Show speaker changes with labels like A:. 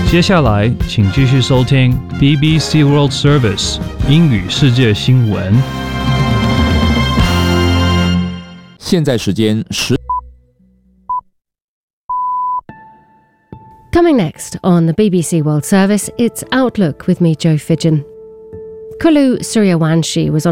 A: 接下来，请继续收听 BBC World Service 英语世界新闻。
B: 现在时间
C: Coming next on the BBC World Service, it's Outlook with me, Jo Fidgen. Kulu Suryawanshi was on